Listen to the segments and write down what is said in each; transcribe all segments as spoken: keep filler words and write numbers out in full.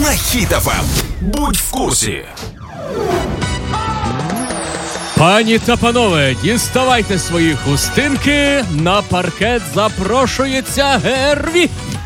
на Хіт еф ем. Будь в курсі. Пані та панове, діставайте свої хустинки, на паркет запрошується Герві.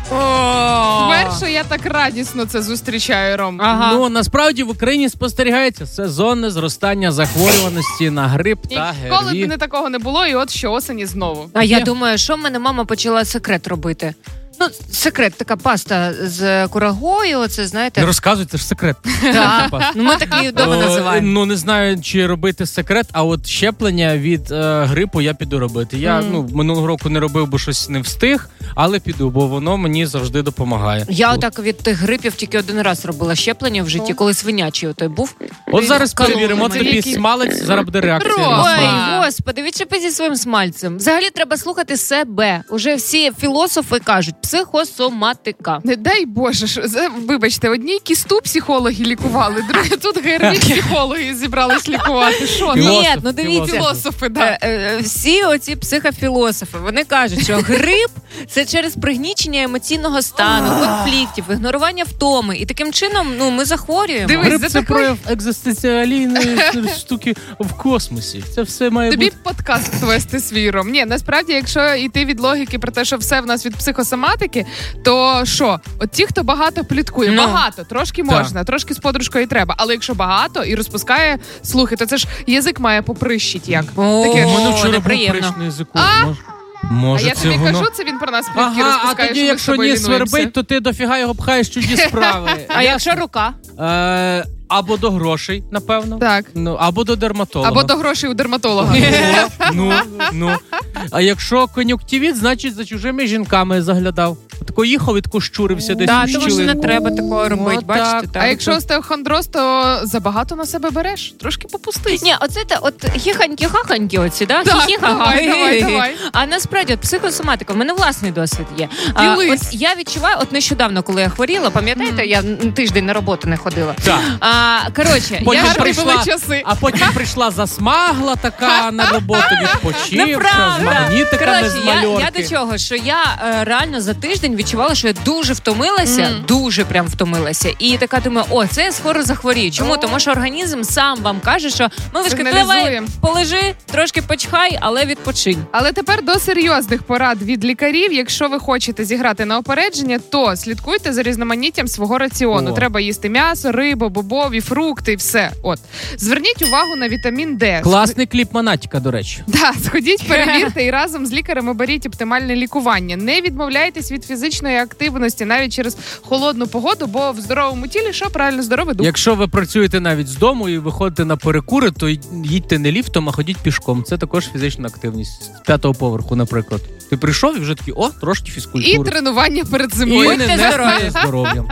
Перше, я так радісно це зустрічаю, Ром. Ага. Ну, насправді в Україні спостерігається сезонне зростання захворюваності на грип та герві. Ніколи б не такого не було, і от що осені знову. А я думаю, що в мене мама почала секрет робити. Ну, секрет, така паста з курагою, це, знаєте... Не розказуй, це ж секрет. Так, ну ми так її вдома називаємо. Ну, не знаю, чи робити секрет, а от щеплення від е, грипу я піду робити. Я, mm. ну, минулого року не робив, бо щось не встиг, але піду, бо воно мені завжди допомагає. Я от. отак від тих грипів тільки один раз робила щеплення в житті, коли свинячий отой був. От і зараз перевіримо, от тобі який... смалець, зараз буде реакція. Ой, господи, відчепи зі своїм смальцем. Взагалі треба слухати себе. Уже всі філософи кажуть, психосоматика. Не дай Боже, що, вибачте, одній кісту психологи лікували, другі тут герві психологи зібрались лікувати. Що? Ні, ну дивіться. Філософи, да. Всі оці психофілософи, вони кажуть, що грип – це через пригнічення емоційного стану, конфліктів, ігнорування втоми. І таким чином, ну, ми захворюємо. Дивись, грип – це такої... прояв екзистенціальної штуки в космосі. Це все має Тобі бути... Тобі подкаст вести свій, Ром. Ні, насправді, якщо йти від логіки про те, що все в нас від психосоматики, то що? От ті, хто багато пліткує, no. багато, трошки можна, так. трошки з подружкою треба, але якщо багато і розпускає слухи, то це ж язик має поприщить як. О, таке, у мене вчора був прищ на язику. А? Може, а я тобі воно... кажу, це він про нас плітки ага, розпускає, а тоді, що якщо ні свербить, то ти дофіга його пхаєш чужі справи. А якщо рука? Е, або до грошей, напевно. Так. Ну, або до дерматолога. Або до грошей у дерматолога. ну, ну. А якщо кон'юнктивіт, значить за чужими жінками заглядав. Тако їхав і тако щурився десь. Так, тому що не треба такого робити, ну, бачите. Так. Так. А якщо остеохондроз, то забагато на себе береш? Трошки попустись. Ні, оце те, от хіханькі-хаханькі оці, да? Так, давай, давай, давай. А насправді, от психосоматика, в мене власний досвід є. А, от я відчуваю, от нещодавно, коли я хворіла, пам'ятаєте, mm. я тиждень на роботу не ходила. Так. А, коротше, потім я прийшла, часи. А потім прийшла засмагла така на роботу, відпочивша, з магнітиками коротше, з мальорки. Я, я до чого, що я е, реально за тиждень відчувала, що я дуже втомилася, mm. дуже прям втомилася. І така думаю, о, це я скоро захворію. Чому? Oh. Тому що організм сам вам каже, що малишка, давай, полежи, трошки почхай, але відпочинь. Але тепер до серйозних порад від лікарів. Якщо ви хочете зіграти на опередження, то слідкуйте за різноманіттям свого раціону. Oh. Треба їсти м'ясо, рибу, бобові, фрукти і все. От. Зверніть увагу на вітамін Д. Класний кліп Монатіка, до речі. Да, сходіть, перевірте і разом з лікарем оберіть оптимальне лікування. Не відмовляйтесь від фізичної активності навіть через холодну погоду, бо в здоровому тілі що правильно здоровий дух. Якщо ви працюєте навіть з дому і виходите на перекури, то їдьте не ліфтом, а ходіть пішком. Це також фізична активність. З п'ятого поверху, наприклад. Ти прийшов і вже такий, о, трошки фізкультури. І тренування перед зимою. І не нехтує здоров'ям.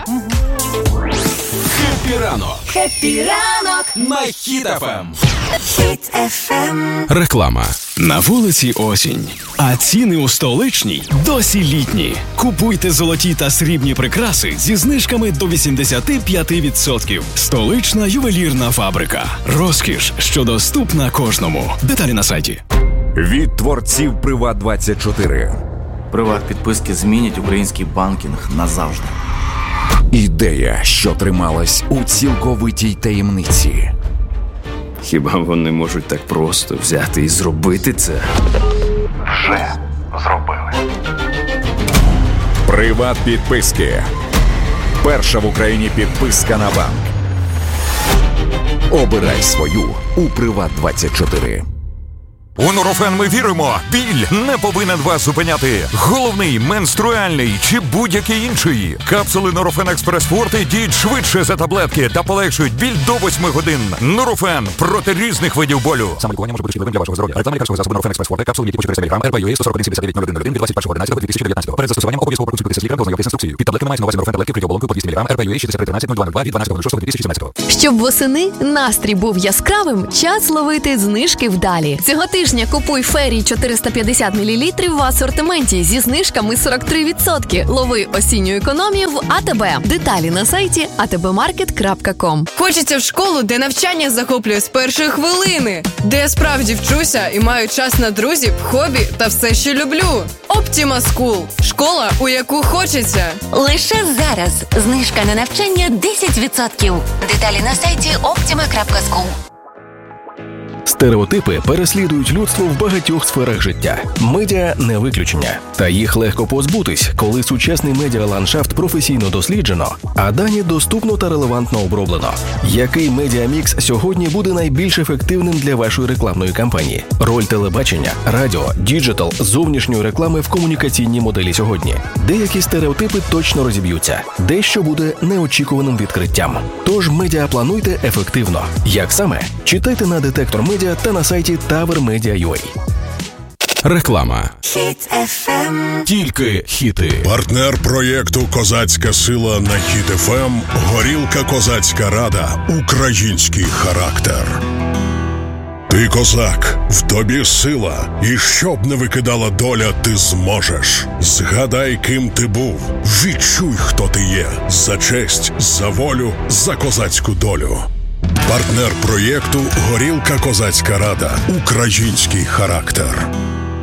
Хеппі ранок. Хеппі ранок. На Хіт еф ем. Хіт еф ем. Реклама. На вулиці осінь, а ціни у столичній досі літні. Купуйте золоті та срібні прикраси зі знижками до вісімдесят п'ять відсотків. Столична ювелірна фабрика. Розкіш, що доступна кожному. Деталі на сайті. Від творців Приват двадцять чотири. Приват-підписки змінять український банкінг назавжди. Ідея, що трималась у цілковитій таємниці. Хіба вони можуть так просто взяти і зробити це? Вже зробили. Приват-підписки. Перша в Україні підписка на банк. Обирай свою у Приват двадцять чотири. У Нурофен ми віримо, біль не повинен вас зупиняти. Головний, менструальний чи будь-який інший. Капсули Нурофен Експрес Форте діють швидше за таблетки та полегшують біль до восьми годин. Нурофен проти різних видів болю. Саме лікування може бути шкідливим для вашого здоров'я. Реклама лікарського засобу Нурофен Експрес Форте, капсули діють по чотириста міліграм, ер бі ю ей сто сорок один сімдесят дев'ять нуль один нуль один від двадцять першого одинадцятого дві тисячі дев'ятнадцятого. Перед застосуванням обов'язково проконсультуйтеся з лікарем та ознайомтесь з інструкцією. Під таблетками мається на увазі Нурофен таблетки вкриті оболонкою по двісті міліграм, ер бі ю ей шістдесят три тринадцять нуль два нуль два від дванадцятого шостого дві тисячі сімнадцятого. Щоб восени настрій був яскравим, час ловити знижки вдалі. Цього тижня тижня купуй Фері чотириста п'ятдесят мілілітрів в асортименті зі знижками сорок три відсотки. Лови осінню економію в АТБ. Деталі на сайті а те бе маркет крапка ком. Хочеться в школу, де навчання захоплює з першої хвилини, де я справді вчуся і маю час на друзів, хобі та все, що люблю. Optima School – школа, у яку хочеться. Лише зараз знижка на навчання десять відсотків. Деталі на сайті оптіма крапка скул. Стереотипи переслідують людство в багатьох сферах життя. Медіа – не виключення. Та їх легко позбутись, коли сучасний медіаландшафт професійно досліджено, а дані доступно та релевантно оброблено. Який медіамікс сьогодні буде найбільш ефективним для вашої рекламної кампанії? Роль телебачення, радіо, діджитал, зовнішньої реклами в комунікаційній моделі сьогодні. Деякі стереотипи точно розіб'ються. Дещо буде неочікуваним відкриттям. Тож медіа плануйте ефективно. Як саме? Читайте на детектор медіа та на сайті тавер медіа крапка ю а. Реклама. Хіт еф ем. Тільки хіти. Партнер проєкту «Козацька сила» на Хіт еф ем – горілка «Козацька рада». Український характер. Ти козак, в тобі сила, і щоб не викидала доля, ти зможеш. Згадай, ким ти був, відчуй, хто ти є. За честь, за волю, за козацьку долю. Партнер проєкту «Горілка Козацька рада». Український характер.